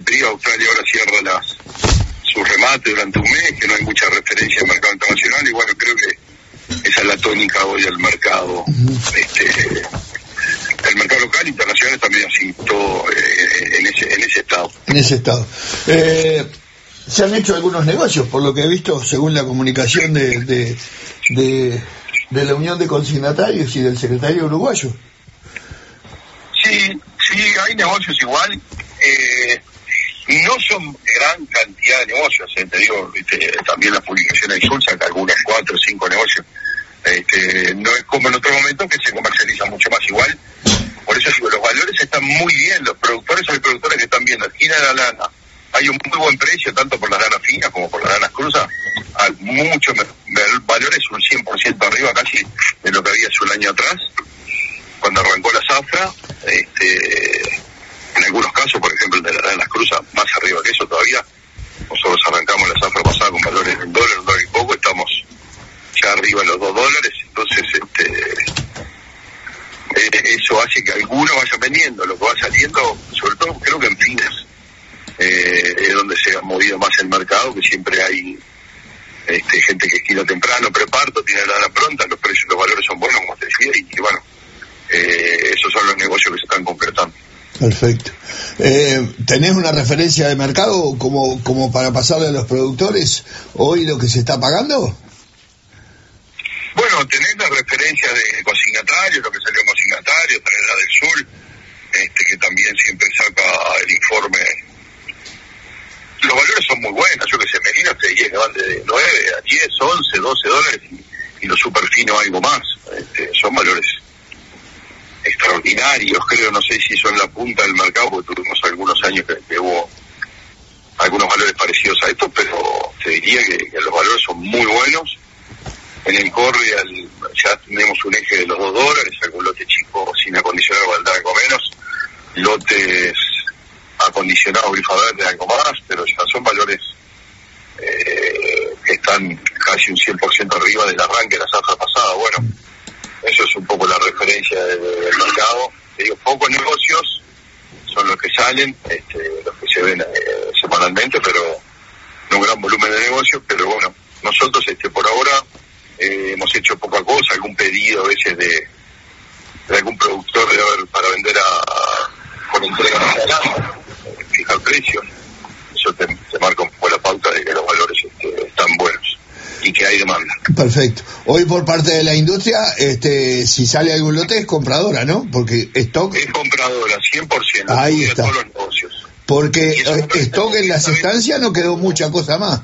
refería, Australia ahora cierra su remate durante un mes, que no hay mucha referencia al mercado internacional, y bueno, creo que esa es la tónica hoy del mercado. El mercado local, internacional, también así, todo en ese estado. En ese estado. Se han hecho algunos negocios, por lo que he visto, según la comunicación de la Unión de Consignatarios y del secretario uruguayo. Sí, hay negocios igual. No son gran cantidad de negocios, te digo, también la publicación de Sul saca algunos 4 o 5 negocios. No es como en otro momento que se comercializa mucho más igual. Por eso digo, los valores están muy bien. Los productores son productores que están viendo esquina de la lana. Hay un muy buen precio tanto por las lanas finas como por las lanas cruzas. Hay muchos valores, un 100% arriba casi de lo que había hace un año atrás, cuando arrancó la zafra. En algunos casos, por ejemplo, el de las lanas cruzas, más arriba que eso todavía. Nosotros arrancamos la zafra pasada con valores de $1, $1 y poco, estamos ya arriba de los $2. Entonces, eso hace que algunos vayan vendiendo. Lo que va saliendo, sobre todo creo que en fines, es donde se ha movido más el mercado, que siempre hay gente que esquila temprano, preparto, tiene la lana pronta, los precios, los valores son buenos, como te decía, y bueno, esos son los negocios que se están concretando. Perfecto. ¿Tenés una referencia de mercado como para pasarle a los productores hoy lo que se está pagando? Bueno, tenés la referencia de consignatarios, lo que salió en consignatario, tenés la del Sur, que también siempre saca el informe. Los valores son muy buenos, yo que sé, Medina te diría que van de 9 a 10, 11, $12 y los super finos algo más. Son valores extraordinarios, creo, no sé si son la punta del mercado, porque tuvimos algunos años que hubo algunos valores parecidos a estos, pero te diría que los valores son muy buenos. En el Corrial ya tenemos un eje de los $2, algún lote chico sin acondicionar valdrá algo menos, lotes acondicionados grifadores algo más, pero ya son valores que están casi un 100% arriba del arranque de la zafra pasada. Bueno, eso es un poco la referencia del mercado. Te digo, pocos negocios son los que salen, los que se ven semanalmente, pero no un gran volumen de negocios. Pero bueno, nosotros por ahora hemos hecho poca cosa, algún pedido a veces de algún productor para vender con entrega más adelante, fijar precios. Eso te marca un poco la pauta de que los valores están buenos y que hay demanda. Perfecto. Hoy por parte de la industria, si sale algún lote es compradora, ¿no? Porque stock es compradora, 100%. Ahí está. Todos los negocios. Porque stock en las estancias no quedó mucha cosa más.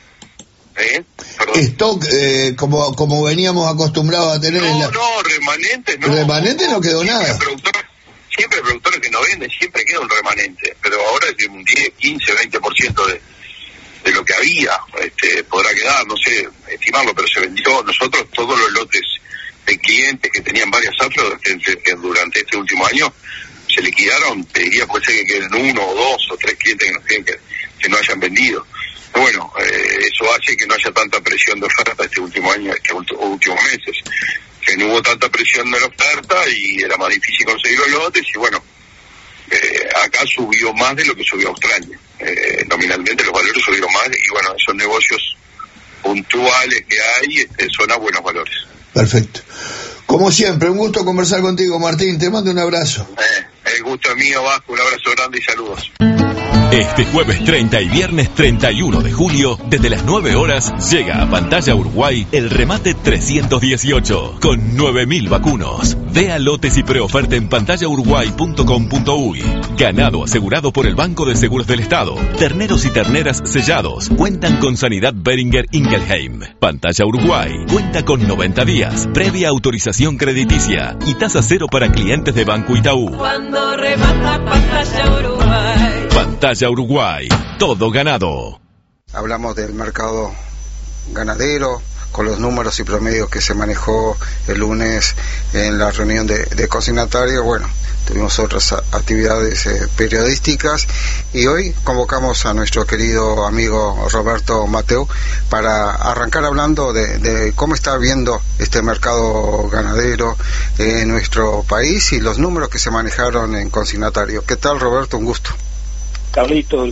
Stock, como veníamos acostumbrados a tener remanentes no quedó nada. Siempre hay productores que no venden, siempre queda un remanente, pero ahora es de un 10, 15, 20% de lo que había, podrá quedar, no sé estimarlo, pero se vendió. Nosotros todos los lotes de clientes que tenían varias zafras que durante este último año se liquidaron, te diría, puede ser que queden 1 o 2 o 3 clientes que no hayan vendido. Bueno, eso hace que no haya tanta presión de oferta este último año, últimos meses, que no hubo tanta presión de la oferta y era más difícil conseguir los lotes. Y bueno, acá subió más de lo que subió Australia. Nominalmente los valores subieron más y bueno, esos negocios puntuales que hay son a buenos valores. Perfecto. Como siempre, un gusto conversar contigo, Martín. Te mando un abrazo. El gusto es mío, Vasco. Un abrazo grande y saludos. Este jueves 30 y viernes 31 de julio, desde las 9 horas, llega a Pantalla Uruguay el remate 318, con 9.000 vacunos. Vea lotes y preoferta en pantallauruguay.com.uy. Ganado asegurado por el Banco de Seguros del Estado. Terneros y terneras sellados. Cuentan con Sanidad Beringer Ingelheim. Pantalla Uruguay cuenta con 90 días, previa autorización crediticia y tasa cero para clientes de Banco Itaú. Cuando remata Pantalla Uruguay. Pantalla Uruguay, todo ganado. Hablamos del mercado ganadero, con los números y promedios que se manejó el lunes en la reunión de consignatarios. Bueno, tuvimos otras actividades periodísticas y hoy convocamos a nuestro querido amigo Roberto Mateu para arrancar hablando de cómo está viendo este mercado ganadero en nuestro país y los números que se manejaron en consignatario. ¿Qué tal, Roberto? Un gusto. Carlitos,